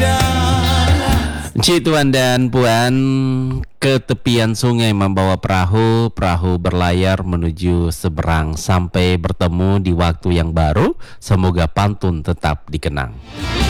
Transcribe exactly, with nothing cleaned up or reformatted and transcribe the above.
Ci Tuan dan Puan, ke tepian sungai membawa perahu, perahu berlayar menuju seberang sampai bertemu di waktu yang baru. Semoga pantun tetap dikenang.